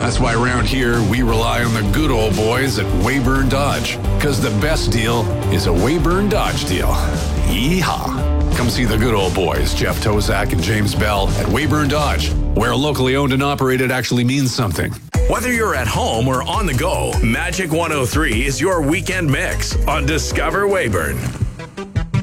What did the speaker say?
That's why around here, we rely on the good old boys at Weyburn Dodge. Because the best deal is a Weyburn Dodge deal. Yeehaw. Come see the good old boys, Jeff Tozak and James Bell at Weyburn Dodge, where locally owned and operated actually means something. Whether you're at home or on the go, Magic 103 is your weekend mix on Discover Weyburn.